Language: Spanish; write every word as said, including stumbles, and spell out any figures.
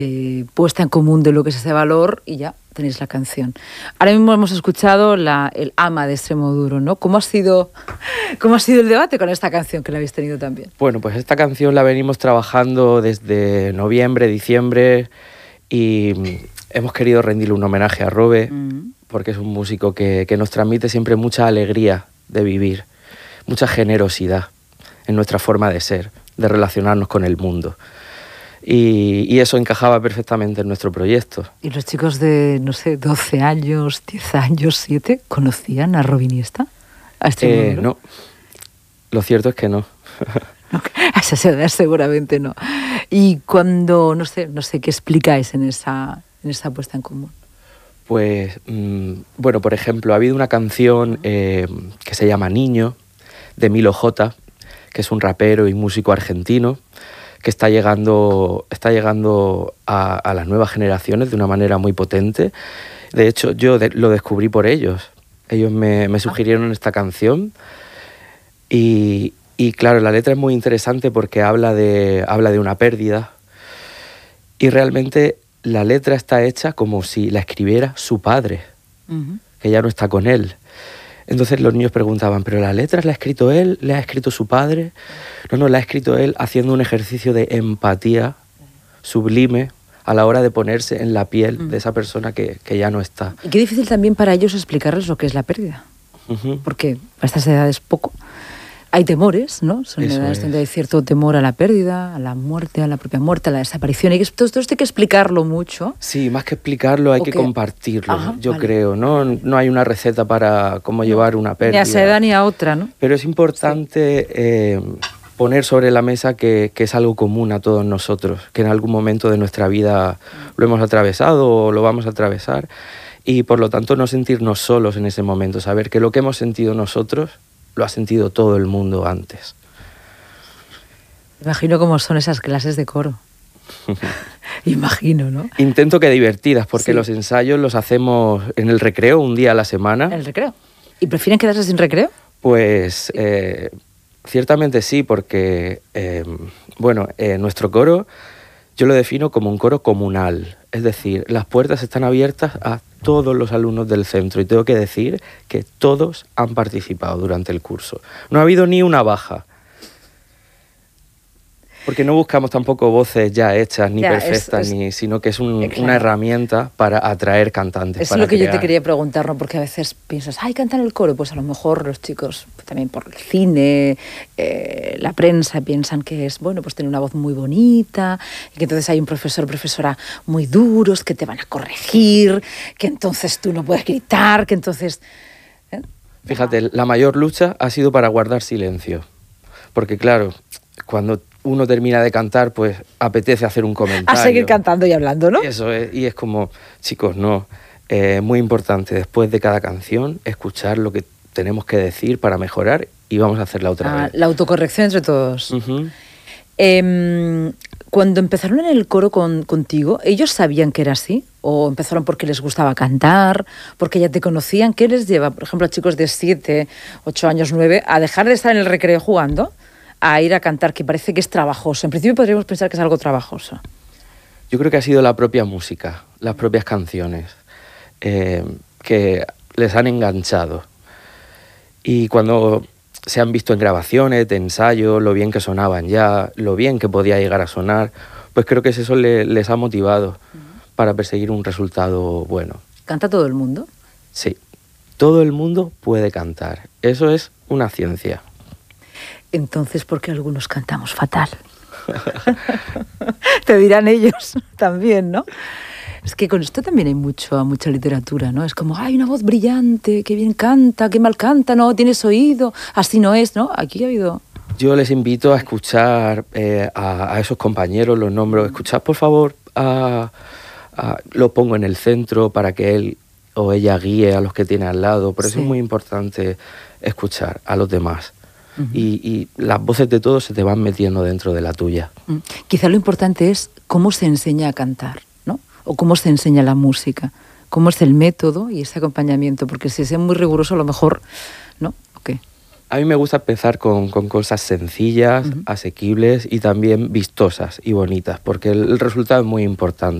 eh, puesta en común de lo que es ese valor y ya tenéis la canción. Ahora mismo hemos escuchado la, el ama de Extremoduro, ¿no? ¿Cómo ha sido, cómo ha sido el debate con esta canción que la habéis tenido también? Bueno, pues esta canción la venimos trabajando desde noviembre, diciembre y hemos querido rendirle un homenaje a Robe mm. porque es un músico que, que nos transmite siempre mucha alegría de vivir, mucha generosidad en nuestra forma de ser, de relacionarnos con el mundo. Y, y eso encajaba perfectamente en nuestro proyecto. ¿Y los chicos de, no sé, doce años, diez años, siete, conocían a Robe Iniesta? ¿A este eh, no, lo cierto es que no. No, a esa edad seguramente no. Y cuando, no sé, no sé qué explicáis en esa, en esa puesta en común. Pues, mmm, bueno, por ejemplo, ha habido una canción eh, que se llama Niño, de Milo J, que es un rapero y músico argentino, que está llegando, está llegando a, a las nuevas generaciones de una manera muy potente. De hecho, yo de, lo descubrí por ellos. Ellos me, me sugirieron esta canción y, y, claro, la letra es muy interesante porque habla de, habla de una pérdida y realmente la letra está hecha como si la escribiera su padre, uh-huh. que ya no está con él. Entonces los niños preguntaban, ¿pero la letra la ha escrito él? ¿La ha escrito su padre? No, no, la ha escrito él haciendo un ejercicio de empatía sublime a la hora de ponerse en la piel mm. de esa persona que, que ya no está. Y qué difícil también para ellos explicarles lo que es la pérdida. Uh-huh. Porque a estas edades poco. Hay temores, ¿no? Son Eso edades es. donde hay cierto temor a la pérdida, a la muerte, a la propia muerte, a la desaparición. Y todo esto hay que explicarlo mucho. Sí, más que explicarlo hay que, que compartirlo, Ajá, yo vale. creo. ¿no? No hay una receta para cómo no, llevar una pérdida. Ni a esa edad ni a otra, ¿no? Pero es importante sí. eh, poner sobre la mesa que, que es algo común a todos nosotros, que en algún momento de nuestra vida lo hemos atravesado o lo vamos a atravesar y por lo tanto no sentirnos solos en ese momento, saber que lo que hemos sentido nosotros lo ha sentido todo el mundo antes. Imagino cómo son esas clases de coro. Imagino, ¿no? Intento que divertidas, porque sí. los ensayos los hacemos en el recreo, un día a la semana. ¿En el recreo? ¿Y prefieren quedarse sin recreo? Pues eh, ciertamente sí, porque, eh, bueno, eh, nuestro coro yo lo defino como un coro comunal. Es decir, las puertas están abiertas a todos los alumnos del centro y tengo que decir que todos han participado durante el curso. No ha habido ni una baja. Porque no buscamos tampoco voces ya hechas ni ya, perfectas, es, es, ni, sino que es un, claro. una herramienta para atraer cantantes. Es para lo que crear. yo te quería preguntar, ¿no? Porque a veces piensas, ay, cantan el coro, pues a lo mejor los chicos, también por el cine, eh, la prensa, piensan que es, bueno, pues tiene una voz muy bonita, y que entonces hay un profesor o profesora muy duros que te van a corregir, que entonces tú no puedes gritar, que entonces... ¿eh? Fíjate, la mayor lucha ha sido para guardar silencio. Porque claro, cuando uno termina de cantar, pues apetece hacer un comentario. A seguir cantando y hablando, ¿no? Eso es, y es como, chicos, no, eh, muy importante, después de cada canción, escuchar lo que tenemos que decir para mejorar y vamos a hacerla otra ah, vez. La autocorrección entre todos. Uh-huh. Eh, cuando empezaron en el coro con, contigo, ¿ellos sabían que era así? ¿O empezaron porque les gustaba cantar? ¿Porque ya te conocían? ¿Qué les lleva, por ejemplo, a chicos de siete, ocho años, nueve, a dejar de estar en el recreo jugando a ir a cantar, que parece que es trabajoso? En principio podríamos pensar que es algo trabajoso. Yo creo que ha sido la propia música, las propias canciones, eh, que les han enganchado. Y cuando se han visto en grabaciones, de ensayo, lo bien que sonaban ya, lo bien que podía llegar a sonar, pues creo que eso le, les ha motivado uh-huh. para perseguir un resultado bueno. ¿Canta todo el mundo? Sí, todo el mundo puede cantar. Eso es una ciencia. Entonces, ¿por qué algunos cantamos fatal? Te dirán ellos también, ¿no? Es que con esto también hay mucho, mucha literatura, ¿no? Es como, hay una voz brillante, qué bien canta, qué mal canta, no, tienes oído, así no es, ¿no? Aquí ha habido... Yo les invito a escuchar eh, a, a esos compañeros, los nombro, escuchad por favor, a, a, lo pongo en el centro para que él o ella guíe a los que tiene al lado, por eso sí. es muy importante escuchar a los demás. Uh-huh. Y, y las voces de todos se te van metiendo dentro de la tuya. Uh-huh. Quizá lo importante es cómo se enseña a cantar, ¿no? O cómo se enseña la música, cómo es el método y ese acompañamiento, porque si es muy riguroso a lo mejor, ¿no? Okay. A mí me gusta empezar con, con cosas sencillas, uh-huh. asequibles y también vistosas y bonitas, porque el, el resultado es muy importante.